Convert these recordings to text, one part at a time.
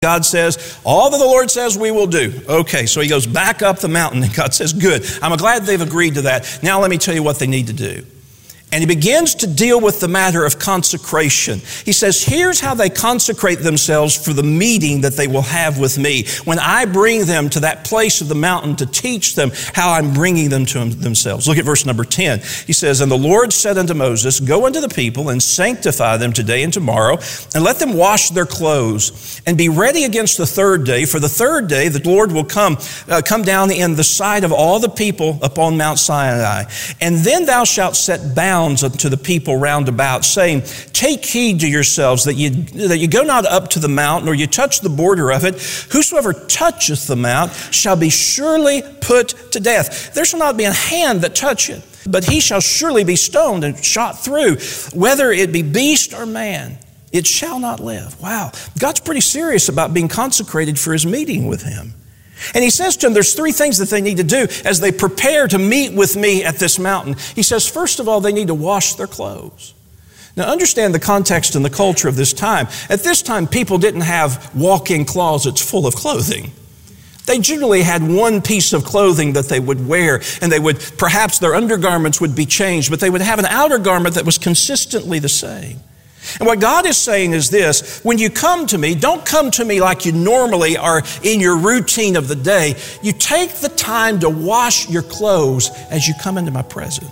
God says, all that the Lord says we will do. Okay, so he goes back up the mountain and God says, good. I'm glad they've agreed to that. Now let me tell you what they need to do. And he begins to deal with the matter of consecration. He says, here's how they consecrate themselves for the meeting that they will have with me. When I bring them to that place of the mountain to teach them how I'm bringing them to themselves. Look at verse number 10. He says, and the Lord said unto Moses, go unto the people and sanctify them today and tomorrow, and let them wash their clothes, and be ready against the third day. For the third day the Lord will come down in the sight of all the people upon Mount Sinai. And then thou shalt set bounds unto the people round about, saying, take heed to yourselves that you go not up to the mount, nor you touch the border of it. Whosoever toucheth the mount shall be surely put to death. There shall not be a hand that touch it, but he shall surely be stoned and shot through, whether it be beast or man. It shall not live. Wow. God's pretty serious about being consecrated for his meeting with him. And he says to them, there's three things that they need to do as they prepare to meet with me at this mountain. He says, first of all, they need to wash their clothes. Now understand the context and the culture of this time. At this time, people didn't have walk-in closets full of clothing. They generally had one piece of clothing that they would wear, and perhaps their undergarments would be changed, but they would have an outer garment that was consistently the same. And what God is saying is this: when you come to me, don't come to me like you normally are in your routine of the day. You take the time to wash your clothes as you come into my presence.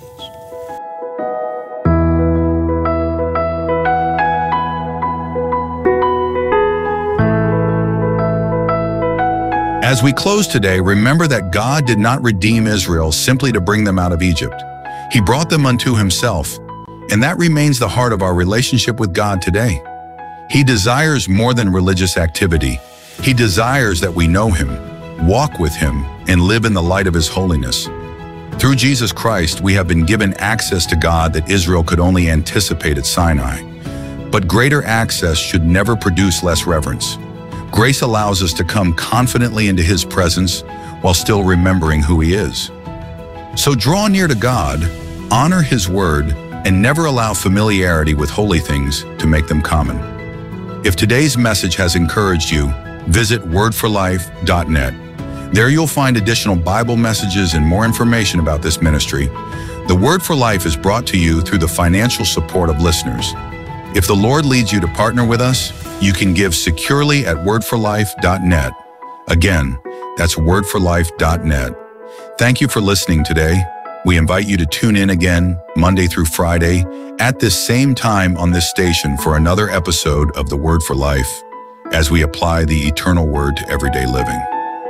As we close today, remember that God did not redeem Israel simply to bring them out of Egypt. He brought them unto himself. And that remains the heart of our relationship with God today. He desires more than religious activity. He desires that we know him, walk with him, and live in the light of his holiness. Through Jesus Christ, we have been given access to God that Israel could only anticipate at Sinai. But greater access should never produce less reverence. Grace allows us to come confidently into his presence while still remembering who he is. So draw near to God, honor his word, and never allow familiarity with holy things to make them common. If today's message has encouraged you, visit wordforlife.net. There you'll find additional Bible messages and more information about this ministry. The Word for Life is brought to you through the financial support of listeners. If the Lord leads you to partner with us, you can give securely at wordforlife.net. Again, that's wordforlife.net. Thank you for listening today. We invite you to tune in again Monday through Friday at this same time on this station for another episode of The Word for Life as we apply the eternal word to everyday living.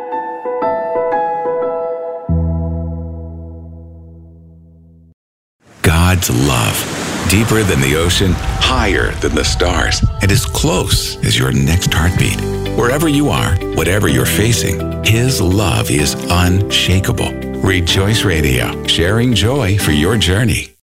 God's love, deeper than the ocean, higher than the stars, and as close as your next heartbeat. Wherever you are, whatever you're facing, his love is unshakable. Rejoice Radio, sharing joy for your journey.